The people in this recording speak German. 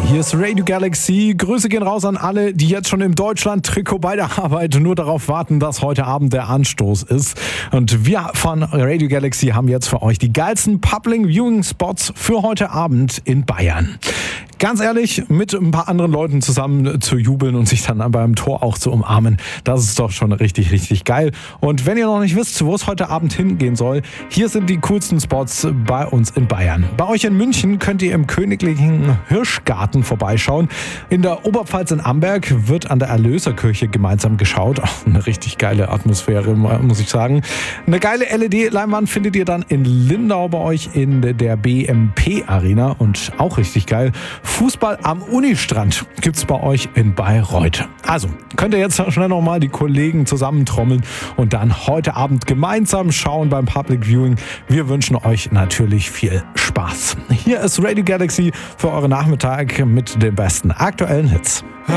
Hier ist Radio Galaxy. Grüße gehen raus an alle, die jetzt schon im Deutschland-Trikot bei der Arbeit nur darauf warten, dass heute Abend der Anstoß ist. Und wir von Radio Galaxy haben jetzt für euch die geilsten Public Viewing Spots für heute Abend in Bayern. Ganz ehrlich, mit ein paar anderen Leuten zusammen zu jubeln und sich dann beim Tor auch zu umarmen, das ist doch schon richtig, richtig geil. Und wenn ihr noch nicht wisst, wo es heute Abend hingehen soll, hier sind die coolsten Spots bei uns in Bayern. Bei euch in München könnt ihr im Königlichen Hirschgarten vorbeischauen. In der Oberpfalz in Amberg wird an der Erlöserkirche gemeinsam geschaut. Auch eine richtig geile Atmosphäre, muss ich sagen. Eine geile LED-Leinwand findet ihr dann in Lindau bei euch in der BMP-Arena und auch richtig geil. Fußball am Unistrand gibt's bei euch in Bayreuth. Also könnt ihr jetzt schnell nochmal die Kollegen zusammentrommeln und dann heute Abend gemeinsam schauen beim Public Viewing. Wir wünschen euch natürlich viel Spaß. Hier ist Radio Galaxy für euren Nachmittag mit den besten aktuellen Hits.